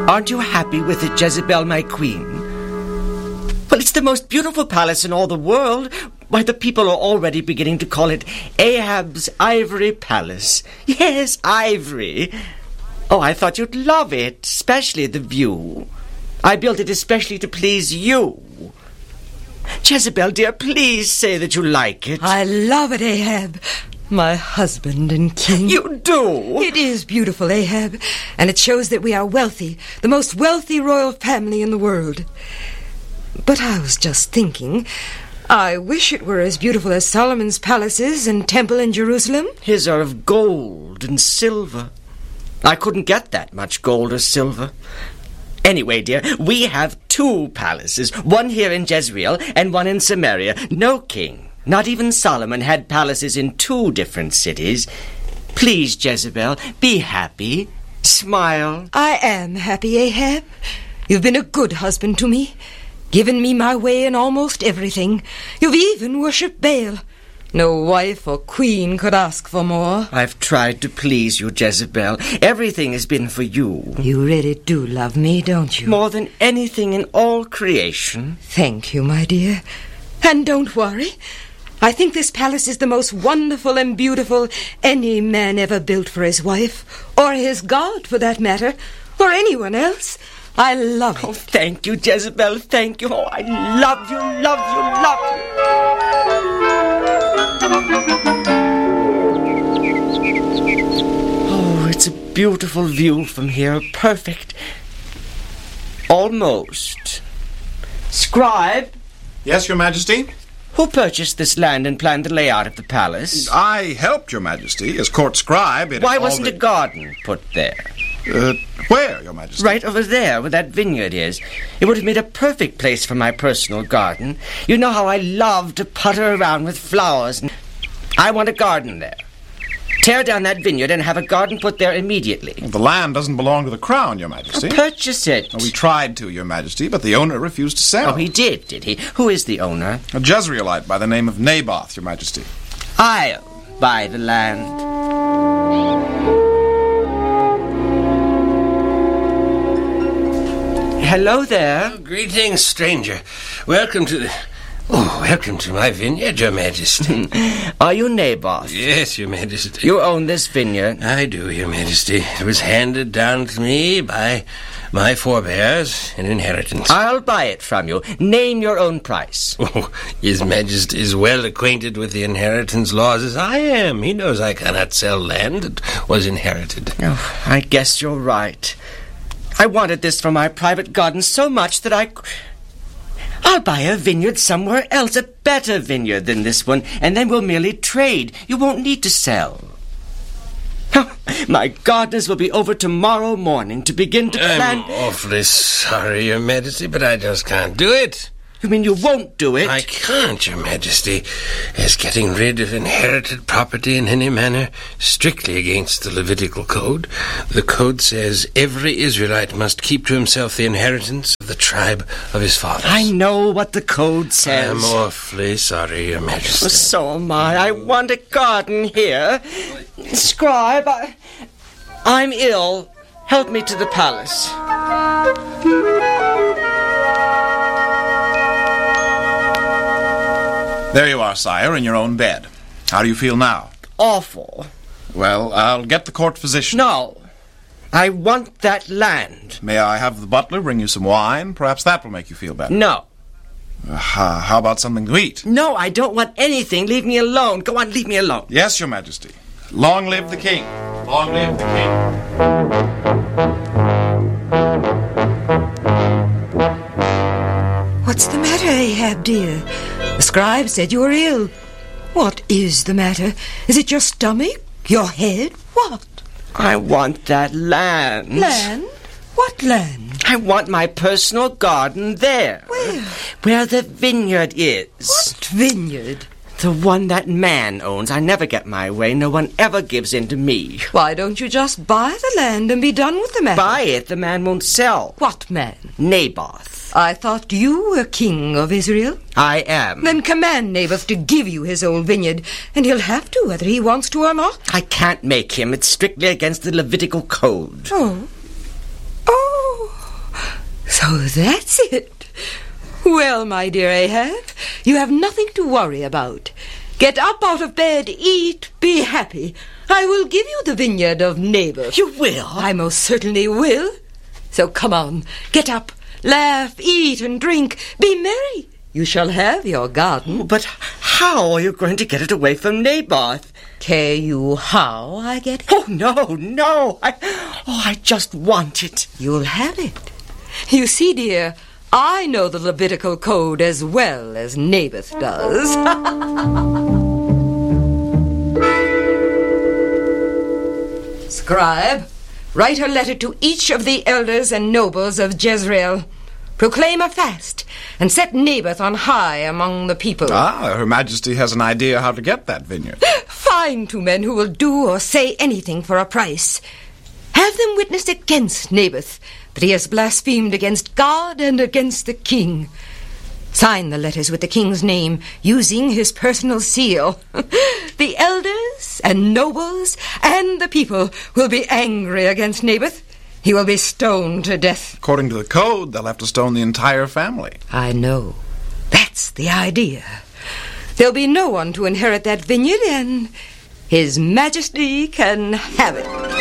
Aren't you happy with it, Jezebel, my queen? Well, it's the most beautiful palace in all the world. Why, the people are already beginning to call it Ahab's Ivory Palace. Yes, ivory. Oh, I thought you'd love it, especially the view. I built it especially to please you. Jezebel, dear, please say that you like it. I love it, Ahab. My husband and king. You do? It is beautiful, Ahab. And it shows that we are wealthy, the most wealthy royal family in the world. But I was just thinking, I wish it were as beautiful as Solomon's palaces and temple in Jerusalem. His are of gold and silver. I couldn't get that much gold or silver. Anyway, dear, we have 2 palaces, one here in Jezreel and one in Samaria. No king, not even Solomon, had palaces in 2 different cities. Please, Jezebel, be happy. Smile. I am happy, Ahab. You've been a good husband to me, given me my way in almost everything. You've even worshipped Baal. No wife or queen could ask for more. I've tried to please you, Jezebel. Everything has been for you. You really do love me, don't you? More than anything in all creation. Thank you, my dear. And don't worry. I think this palace is the most wonderful and beautiful any man ever built for his wife, or his God, for that matter, or anyone else. I love it. Oh, thank you, Jezebel, thank you. Oh, I love you, love you, love you. Oh, it's a beautiful view from here. Perfect. Almost. Scribe? Yes, Your Majesty? Who purchased this land and planned the layout of the palace? I helped, Your Majesty, as court scribe. Why wasn't a garden put there? Where, Your Majesty? Right over there, where that vineyard is. It would have made a perfect place for my personal garden. You know how I love to putter around with flowers. I want a garden there. Tear down that vineyard and have a garden put there immediately. Well, the land doesn't belong to the crown, Your Majesty. Purchase it. We tried to, Your Majesty, but the owner refused to sell. Oh, he did he? Who is the owner? A Jezreelite by the name of Naboth, Your Majesty. I'll buy the land. Hello there. Oh, greetings, stranger. Welcome to my vineyard, Your Majesty. Are you Naboth? Yes, Your Majesty. You own this vineyard? I do, Your Majesty. It was handed down to me by my forebears in inheritance. I'll buy it from you. Name your own price. Oh, His Majesty is well acquainted with the inheritance laws as I am. He knows I cannot sell land that was inherited. Oh, I guess you're right. I wanted this for my private garden so much that I'll buy a vineyard somewhere else, a better vineyard than this one, and then we'll merely trade. You won't need to sell. Oh, my gardeners will be over tomorrow morning to begin to plan... I'm awfully sorry, Your Majesty, but I just can't do it. You mean you won't do it? I can't, Your Majesty, as getting rid of inherited property in any manner strictly against the Levitical code. The code says every Israelite must keep to himself the inheritance of the tribe of his fathers. I know what the code says. I'm awfully sorry, Your Majesty. Oh, so am I. I want a garden here. Scribe, I'm ill. Help me to the palace. There you are, sire, in your own bed. How do you feel now? Awful. Well, I'll get the court physician. No. I want that land. May I have the butler bring you some wine? Perhaps that will make you feel better. No. How about something to eat? No, I don't want anything. Leave me alone. Go on, leave me alone. Yes, Your Majesty. Long live the king. Long live the king. What's the matter, Ahab, dear? The scribe said you were ill. What is the matter? Is it your stomach? Your head? What? I want that land. Land? What land? I want my personal garden there. Where? Where the vineyard is. What vineyard? The one that man owns. I never get my way. No one ever gives in to me. Why don't you just buy the land and be done with the matter? Buy it, the man won't sell. What man? Naboth. I thought you were king of Israel. I am. Then command Naboth to give you his old vineyard, and he'll have to, whether he wants to or not. I can't make him. It's strictly against the Levitical code. Oh. So that's it. Well, my dear Ahab, you have nothing to worry about. Get up out of bed, eat, be happy. I will give you the vineyard of Naboth. You will? I most certainly will. So come on, get up, laugh, eat, and drink. Be merry. You shall have your garden. But how are you going to get it away from Naboth? Care you how I get it? Oh, no. I just want it. You'll have it. You see, dear, I know the Levitical code as well as Naboth does. Scribe, write a letter to each of the elders and nobles of Jezreel. Proclaim a fast, and set Naboth on high among the people. Her Majesty has an idea how to get that vineyard. Find 2 men who will do or say anything for a price. Have them witness against Naboth, that he has blasphemed against God and against the king. Sign the letters with the king's name, using his personal seal. The elders and nobles and the people will be angry against Naboth. He will be stoned to death. According to the code, they'll have to stone the entire family. I know. That's the idea. There'll be no one to inherit that vineyard, and His Majesty can have it.